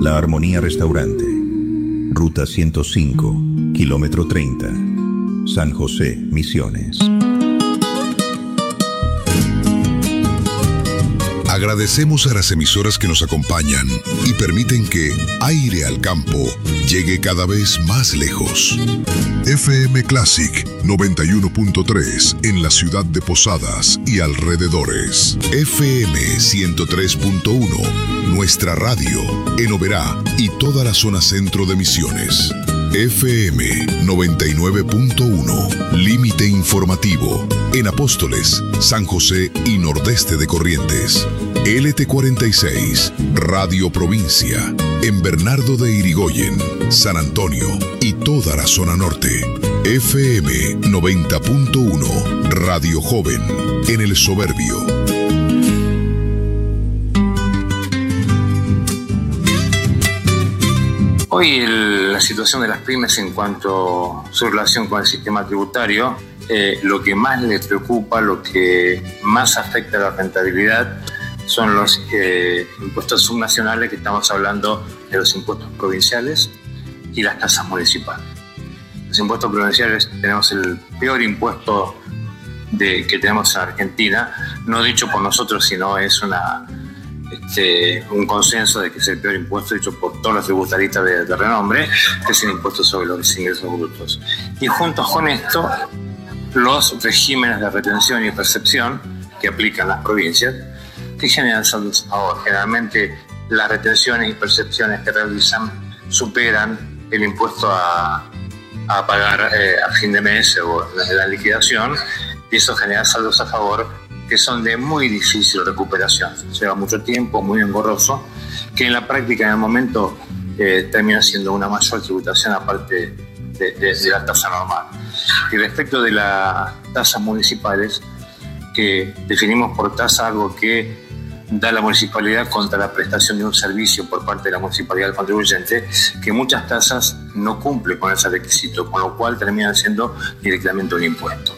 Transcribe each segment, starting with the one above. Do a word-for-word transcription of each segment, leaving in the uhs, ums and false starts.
La Armonía Restaurante, Ruta ciento cinco, kilómetro treinta, San José, Misiones. Agradecemos a las emisoras que nos acompañan y permiten que Aire al Campo llegue cada vez más lejos. F M Classic noventa y uno punto tres en la ciudad de Posadas y alrededores. F M ciento tres punto uno, nuestra radio, en Oberá y toda la zona centro de Misiones. F M noventa y nueve punto uno, límite informativo, en Apóstoles, San José y nordeste de Corrientes. L T cuarenta y seis, Radio Provincia, en Bernardo de Irigoyen, San Antonio y toda la zona norte. F M noventa punto uno, Radio Joven, en El Soberbio. Hoy el, la situación de las pymes en cuanto a su relación con el sistema tributario, eh, lo que más les preocupa, lo que más afecta a la rentabilidad son los eh, impuestos subnacionales, que estamos hablando de los impuestos provinciales y las tasas municipales. Los impuestos provinciales, tenemos el peor impuesto de, que tenemos en Argentina, no dicho por nosotros, sino es una... Este, un consenso de que es el peor impuesto hecho por todos los tributaristas de, de renombre, que es el impuesto sobre los ingresos brutos. Y junto con esto, los regímenes de retención y percepción que aplican las provincias, que generan saldos a favor. Generalmente las retenciones y percepciones que realizan superan el impuesto a, a pagar eh, a fin de mes o en la liquidación, y eso genera saldos a favor que son de muy difícil recuperación. Lleva mucho tiempo, muy engorroso, que en la práctica en el momento eh, termina siendo una mayor tributación aparte de, de, de la tasa normal. Y respecto de las tasas municipales, que definimos por tasa algo que da la municipalidad contra la prestación de un servicio por parte de la municipalidad del contribuyente, que muchas tasas no cumplen con ese requisito, con lo cual terminan siendo directamente un impuesto.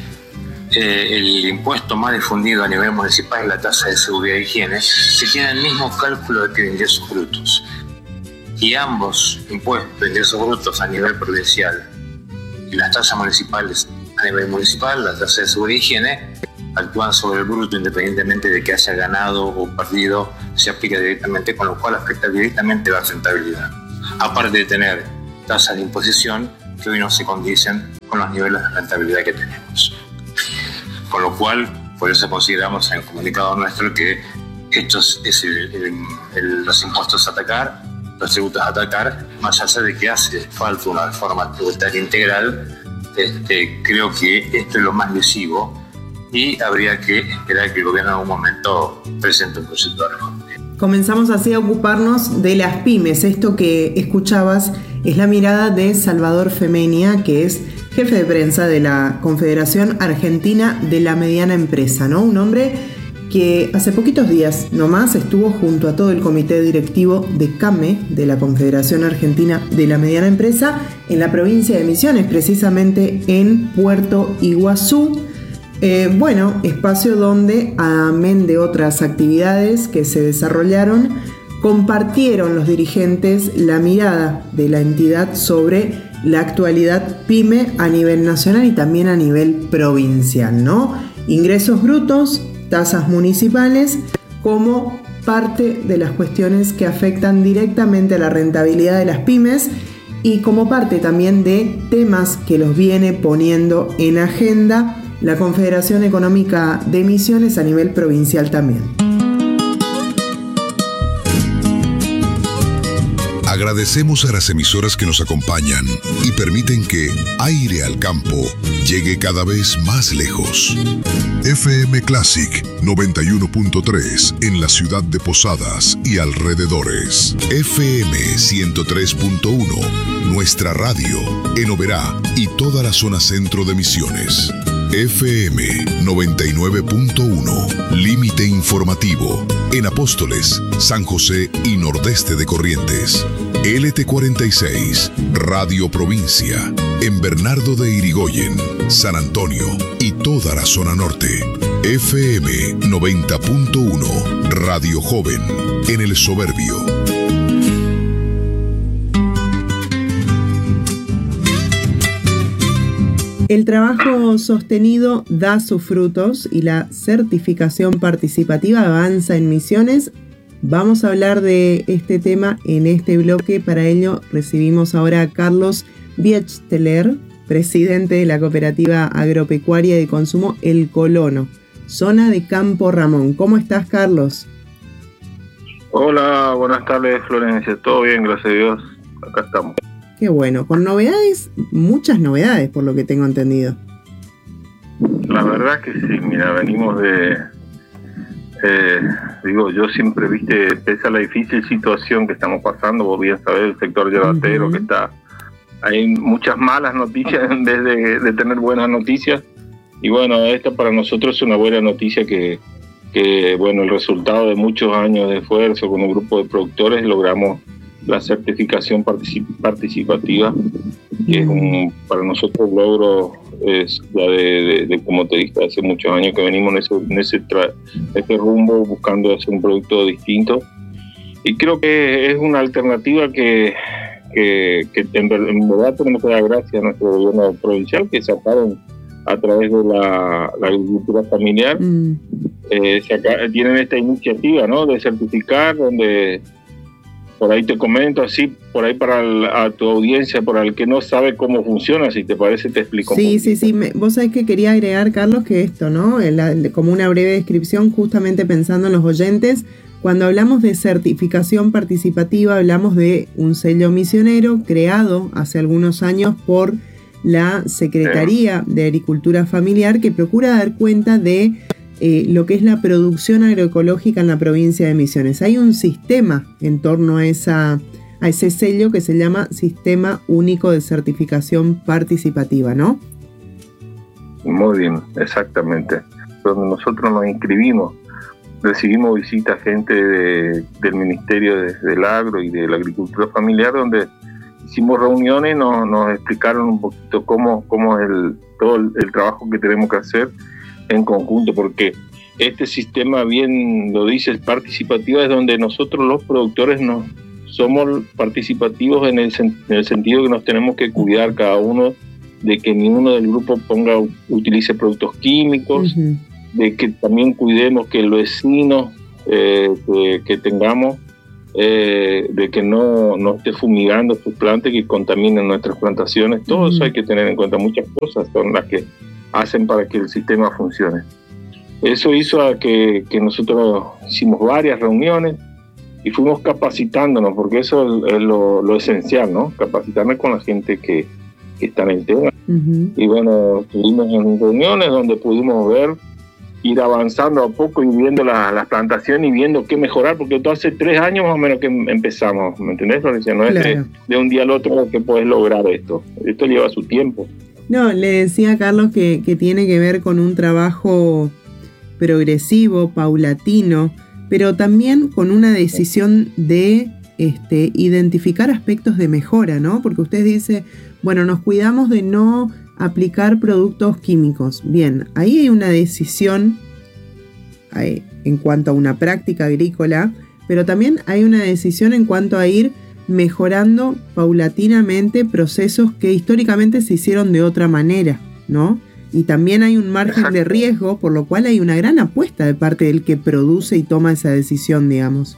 Eh, el impuesto más difundido a nivel municipal es la tasa de seguridad e higiene, que tiene el mismo cálculo que de ingresos brutos. Y ambos impuestos de ingresos brutos a nivel provincial y las tasas municipales a nivel municipal, la tasa de seguridad e higiene, actúan sobre el bruto independientemente de que haya ganado o perdido, se aplica directamente, con lo cual afecta directamente la rentabilidad. Aparte de tener tasas de imposición que hoy no se condicen con los niveles de rentabilidad que tenemos. Con lo cual, por eso consideramos en el comunicado nuestro que estos es el, el, el, los impuestos a atacar, los tributos a atacar, más allá de que hace falta una reforma tributaria integral, este, creo que esto es lo más lesivo y habría que esperar que el gobierno en algún momento presente un proyecto de reforma. Comenzamos así a ocuparnos de las pymes. Esto que escuchabas es la mirada de Salvador Femenia, que es jefe de prensa de la Confederación Argentina de la Mediana Empresa, ¿no? Un hombre que hace poquitos días nomás estuvo junto a todo el comité directivo de CAME, de la Confederación Argentina de la Mediana Empresa, en la provincia de Misiones, precisamente en Puerto Iguazú. Eh, bueno, espacio donde, amén de otras actividades que se desarrollaron, compartieron los dirigentes la mirada de la entidad sobre la actualidad pyme a nivel nacional y también a nivel provincial, ¿no? Ingresos brutos, tasas municipales, como parte de las cuestiones que afectan directamente a la rentabilidad de las pymes y como parte también de temas que los viene poniendo en agenda la Confederación Económica de Misiones a nivel provincial también. Agradecemos a las emisoras que nos acompañan y permiten que Aire al Campo llegue cada vez más lejos. F M Classic noventa y uno punto tres en la ciudad de Posadas y alrededores. F M ciento tres punto uno, nuestra radio, en Oberá y toda la zona centro de Misiones. F M noventa y nueve punto uno, límite informativo, en Apóstoles, San José y nordeste de Corrientes. L T cuarenta y seis, Radio Provincia, en Bernardo de Irigoyen, San Antonio y toda la zona norte. F M noventa punto uno, Radio Joven, en El Soberbio. El trabajo sostenido da sus frutos y la certificación participativa avanza en Misiones. Vamos a hablar de este tema en este bloque. Para ello recibimos ahora a Carlos Biechteler, presidente de la Cooperativa Agropecuaria de Consumo El Colono, zona de Campo Ramón. ¿Cómo estás, Carlos? Hola, buenas tardes, Florencia. Todo bien, gracias a Dios. Acá estamos. Qué bueno. Con novedades, muchas novedades, por lo que tengo entendido. La verdad que sí, mira, venimos de... Eh, digo, yo siempre, viste, pese a la difícil situación que estamos pasando, vos bien sabés, el sector yerbantero, uh-huh. que está... Hay muchas malas noticias en vez de, de tener buenas noticias. Y bueno, esta para nosotros es una buena noticia que, que, bueno, el resultado de muchos años de esfuerzo con un grupo de productores logramos la certificación particip- participativa, que es un, para nosotros un logro, es ya de, de, de, como te dije, hace muchos años que venimos en ese, en ese, tra- ese rumbo buscando hacer un producto distinto. Y creo que es una alternativa que, que, que en, en verdad tenemos que dar gracias a nuestro gobierno provincial, que sacaron a través de la, la agricultura familiar, mm. eh, saca, tienen esta iniciativa, ¿no?, de certificar, donde por ahí te comento así, por ahí para el, a tu audiencia, para el que no sabe cómo funciona, si te parece te explico. Sí, sí, sí. Me, vos sabés que quería agregar, Carlos, que esto, ¿no?, la, como una breve descripción, justamente pensando en los oyentes. Cuando hablamos de certificación participativa, hablamos de un sello misionero creado hace algunos años por la Secretaría de Agricultura Familiar, que procura dar cuenta de eh, lo que es la producción agroecológica en la provincia de Misiones. Hay un sistema en torno a, esa, a ese sello que se llama Sistema Único de Certificación Participativa, ¿no? Muy bien, exactamente. Donde nosotros nos inscribimos, recibimos visitas gente de, del Ministerio de, del Agro y de la Agricultura Familiar, donde hicimos reuniones, nos, nos explicaron un poquito cómo, cómo es el, todo el, el trabajo que tenemos que hacer en conjunto, porque este sistema, bien lo dice, es participativo, es donde nosotros los productores nos somos participativos en el, en el sentido que nos tenemos que cuidar cada uno de que ninguno del grupo ponga utilice productos químicos, uh-huh. de que también cuidemos que el vecino eh, que, que tengamos Eh, de que no, no esté fumigando sus plantas que contaminen nuestras plantaciones. Todo mm. eso hay que tener en cuenta. Muchas cosas son las que hacen para que el sistema funcione. Eso hizo a que, que nosotros hicimos varias reuniones y fuimos capacitándonos, porque eso es lo, lo esencial, ¿no? Capacitarnos con la gente que, que está en el tema. Mm-hmm. Y bueno, estuvimos en reuniones donde pudimos ver, ir avanzando a poco y viendo la, las plantaciones y viendo qué mejorar, porque esto hace tres años más o menos que empezamos, ¿me entendés, Florencia? No claro. es de, de un día al otro que podés lograr esto. Esto lleva su tiempo. No, le decía a Carlos que, que tiene que ver con un trabajo progresivo, paulatino, pero también con una decisión de este, identificar aspectos de mejora, ¿no? Porque usted dice, bueno, nos cuidamos de no aplicar productos químicos. Bien, ahí hay una decisión hay, en cuanto a una práctica agrícola, pero también hay una decisión en cuanto a ir mejorando paulatinamente procesos que históricamente se hicieron de otra manera, ¿no? Y también hay un margen Exacto. de riesgo, por lo cual hay una gran apuesta de parte del que produce y toma esa decisión, digamos.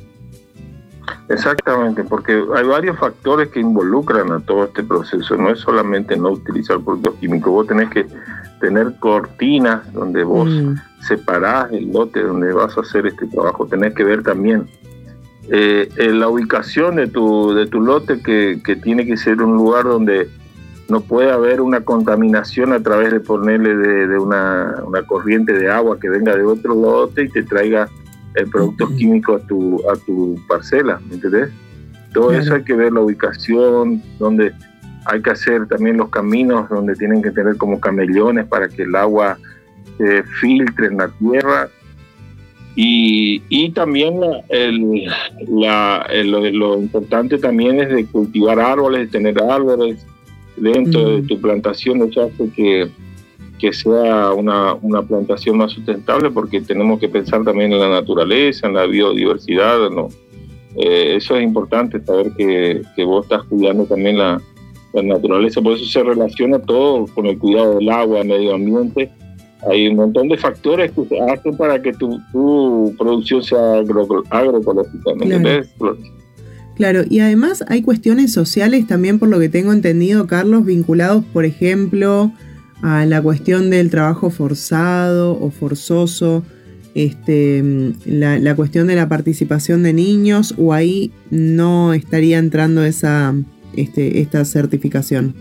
Exactamente, porque hay varios factores que involucran a todo este proceso. No es solamente no utilizar productos químicos. Vos tenés que tener cortinas donde vos mm. separás el lote donde vas a hacer este trabajo. Tenés que ver también eh, la ubicación de tu, de tu lote, que, que tiene que ser un lugar donde no puede haber una contaminación a través de ponerle de, de una, una corriente de agua que venga de otro lote y te traiga el producto uh-huh. químico a tu a tu parcela, ¿me entendés? Todo claro. eso hay que ver la ubicación, donde hay que hacer también los caminos, donde tienen que tener como camellones para que el agua se eh, filtre en la tierra. Y, y también la, el, la, el, lo, lo importante también es de cultivar árboles, tener árboles dentro uh-huh. de tu plantación. Eso hace que que sea una, una plantación más sustentable, porque tenemos que pensar también en la naturaleza, en la biodiversidad, ¿no? Eh, eso es importante, saber que, que vos estás cuidando también la, la naturaleza, por eso se relaciona todo con el cuidado del agua, el medio ambiente. Hay un montón de factores que se hacen para que tu, tu producción sea agro, agroecológica. Claro. Claro, y además hay cuestiones sociales también, por lo que tengo entendido, Carlos, vinculados, por ejemplo, a la cuestión del trabajo forzado o forzoso, este, la, la cuestión de la participación de niños, o ahí no estaría entrando esa, este, esta certificación.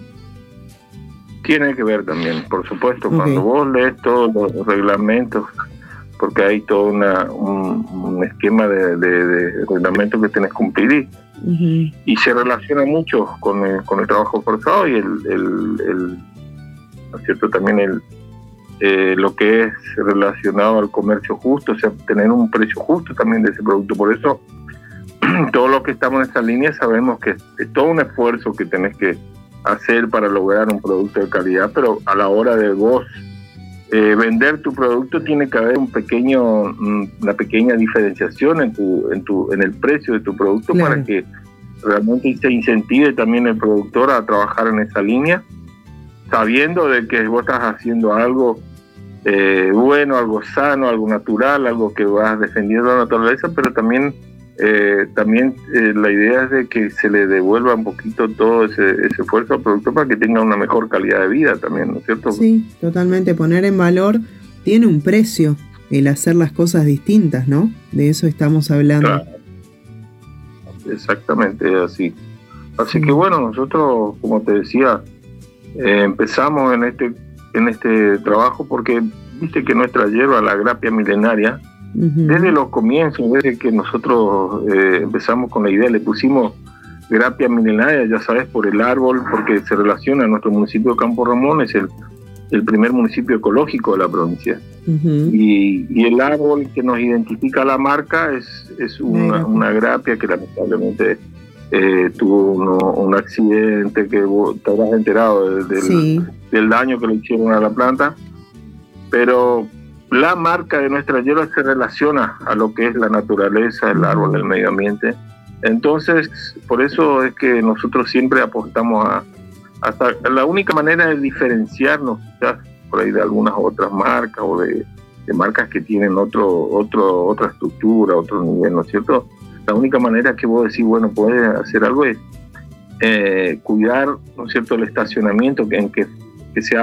Tiene que ver también, por supuesto, okay. Cuando vos lees todos los reglamentos, porque hay todo una, un, un esquema de, de, de reglamentos que tenés que cumplir y, uh-huh. y se relaciona mucho con el, con el trabajo forzado y el, el, el ¿no es cierto? También el eh, lo que es relacionado al comercio justo, o sea, tener un precio justo también de ese producto. Por eso, todos los que estamos en esa línea sabemos que es todo un esfuerzo que tenés que hacer para lograr un producto de calidad, pero a la hora de vos eh, vender tu producto tiene que haber un pequeño, una pequeña diferenciación en tu, en tu, en el precio de tu producto, claro. Para que realmente se incentive también el productor a trabajar en esa línea, sabiendo de que vos estás haciendo algo eh, bueno, algo sano, algo natural, algo que vas defendiendo la naturaleza, pero también Eh, también eh, la idea es de que se le devuelva un poquito todo ese, ese esfuerzo al productor para que tenga una mejor calidad de vida también, ¿no es cierto? Sí, totalmente. Poner en valor tiene un precio el hacer las cosas distintas, ¿no? De eso estamos hablando. Claro. Exactamente, así. Así sí. Que bueno, nosotros, como te decía, eh, empezamos en este, en este trabajo porque viste que nuestra hierba, la grapia milenaria, uh-huh. Desde los comienzos, desde que nosotros eh, empezamos con la idea, le pusimos grapia milenaria, ya sabes, por el árbol, porque se relaciona a nuestro municipio de Campo Ramón, es el, el primer municipio ecológico de la provincia. Uh-huh. Y, y el árbol que nos identifica la marca es, es una, una grapia que lamentablemente eh, tuvo uno, un accidente, que vos te habrás enterado del, del, sí. del daño que le hicieron a la planta, pero la marca de nuestra hierba se relaciona a lo que es la naturaleza, el árbol, el medio ambiente. Entonces, por eso es que nosotros siempre apostamos a, hasta la única manera de diferenciarnos, quizás por ahí de algunas otras marcas o de, de marcas que tienen otro, otro, otra estructura, otro nivel, ¿no es cierto? La única manera que vos decís, bueno, podés hacer algo es eh, cuidar, ¿no es cierto?, el estacionamiento que, en que, que sea